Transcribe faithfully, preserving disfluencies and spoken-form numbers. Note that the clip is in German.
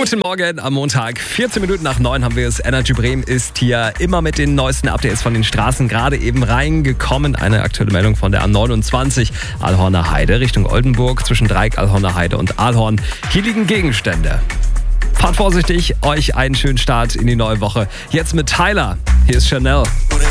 Guten Morgen am Montag, vierzehn Minuten nach neun haben wir es. Energy Bremen ist hier immer mit den neuesten Updates von den Straßen gerade eben reingekommen. Eine aktuelle Meldung von der A neunundzwanzig, Ahlhorner Heide Richtung Oldenburg, zwischen Dreieck, Ahlhorner Heide und Ahlhorn. Hier liegen Gegenstände. Fahrt vorsichtig, euch einen schönen Start in die neue Woche. Jetzt mit Tyler, hier ist Chanel.